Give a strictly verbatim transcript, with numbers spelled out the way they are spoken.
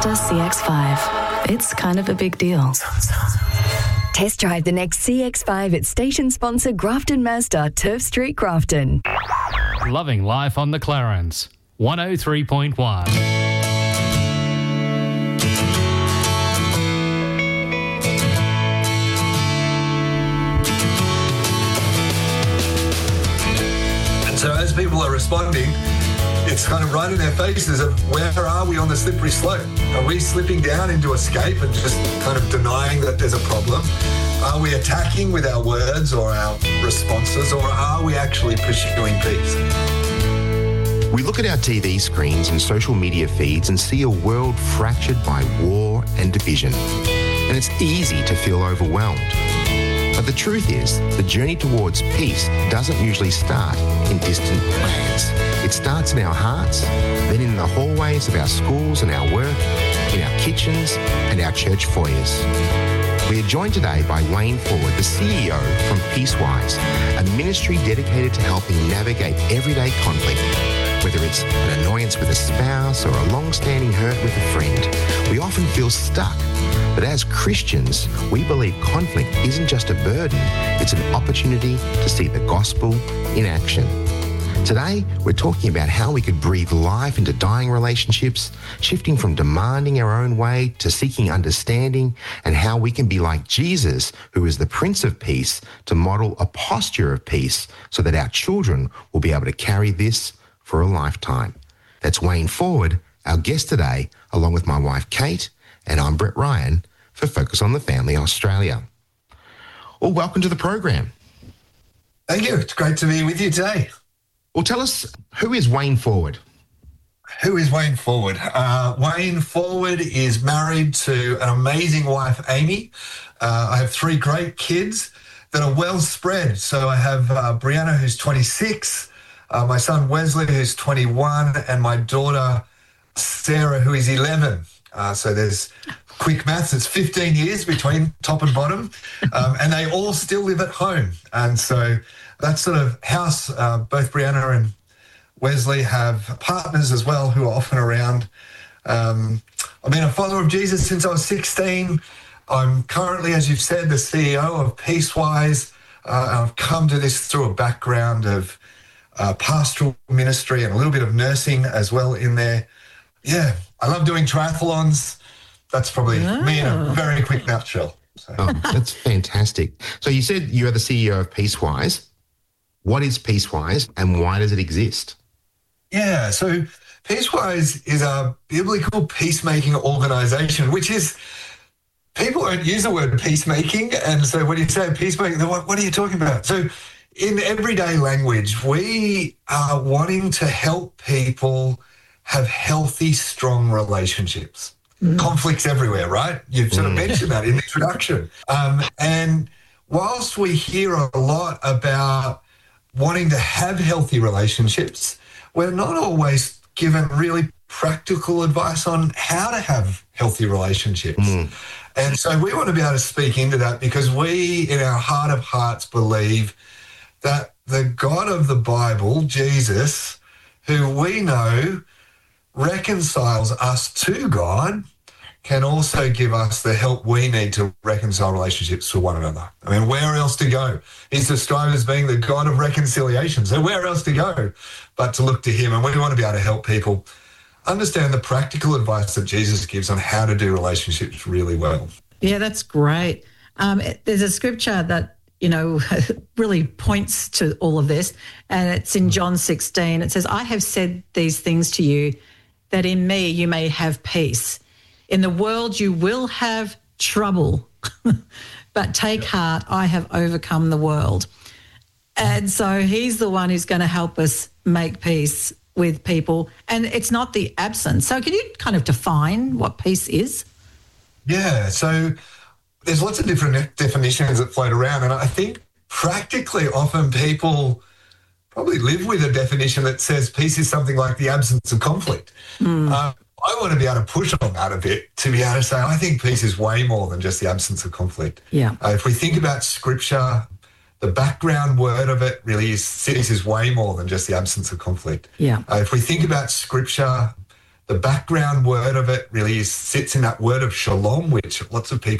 C X five. It's kind of a big deal. Test drive the next C X five at station sponsor Grafton Mazda, Turf Street, Grafton. Loving life on the Clarence. one oh three point one. And so as people are responding, it's kind of right in their faces of where are we on the slippery slope? Are we slipping down into escape and just kind of denying that there's a problem? Are we attacking with our words or our responses, or are we actually pursuing peace? We look at our T V screens and social media feeds and see a world fractured by war and division. And it's easy to feel overwhelmed. But the truth is, the journey towards peace doesn't usually start in distant lands. It starts in our hearts, then in the hallways of our schools and our work, in our kitchens and our church foyers. We are joined today by Wayne Forward, the C E O from Peacewise, a ministry dedicated to helping navigate everyday conflict, whether it's an annoyance with a spouse or a long-standing hurt with a friend. We often feel stuck. But as Christians, we believe conflict isn't just a burden, it's an opportunity to see the gospel in action. Today, we're talking about how we could breathe life into dying relationships, shifting from demanding our own way to seeking understanding, and how we can be like Jesus, who is the Prince of Peace, to model a posture of peace so that our children will be able to carry this for a lifetime. That's Wayne Forward, our guest today, along with my wife Kate, and I'm Brett Ryan for Focus on the Family Australia. Well, welcome to the program. Thank you. It's great to be with you today. Well, tell us, who is Wayne Forward? Who is Wayne Forward? Uh, Wayne Forward is married to an amazing wife, Amy. Uh, I have three great kids that are well spread. So I have uh, Brianna, who's twenty-six, uh, my son Wesley, who's twenty-one, and my daughter Sarah, who is eleven. Uh, so there's quick maths, it's fifteen years between top and bottom, um, and they all still live at home. And so that sort of house, uh, both Brianna and Wesley have partners as well who are often around. Um, I've been a follower of Jesus since I was sixteen. I'm currently, as you've said, the C E O of Peacewise. Uh, I've come to this through a background of uh, pastoral ministry and a little bit of nursing as well in there. Yeah, I love doing triathlons. That's probably oh. me in a very quick nutshell. So. Oh, that's fantastic. So you said you're the C E O of Peacewise. What is Peacewise and why does it exist? Yeah, so Peacewise is a biblical peacemaking organisation, which is, people don't use the word peacemaking. And so when you say peacemaking, they're like, what are you talking about? So in everyday language, we are wanting to help people have healthy, strong relationships. Mm. Conflicts everywhere, right? You've sort of mm. mentioned that in the introduction. Um, and whilst we hear a lot about wanting to have healthy relationships, we're not always given really practical advice on how to have healthy relationships. Mm. And so we want to be able to speak into that because we, in our heart of hearts, believe that the God of the Bible, Jesus, who we know reconciles us to God, can also give us the help we need to reconcile relationships with one another. I mean, where else to go? He's described as being the God of reconciliation. So where else to go but to look to him? And we want to be able to help people understand the practical advice that Jesus gives on how to do relationships really well. Yeah, that's great. Um, there's a scripture that, you know, really points to all of this, and it's in John sixteen. It says, I have said these things to you that in me you may have peace. In the world you will have trouble, but take heart, I have overcome the world. And so he's the one who's going to help us make peace with people. And it's not the absence. So can you kind of define what peace is? Yeah, so there's lots of different definitions that float around. And I think practically often people probably live with a definition that says peace is something like the absence of conflict. Mm. Uh, I want to be able to push on that a bit to be able to say, I think peace is way more than just the absence of conflict. Yeah. Uh, if we think about scripture, the background word of it really is peace is way more than just the absence of conflict. Yeah. Uh, if we think about scripture, the background word of it really is, sits in that word of shalom, which lots of people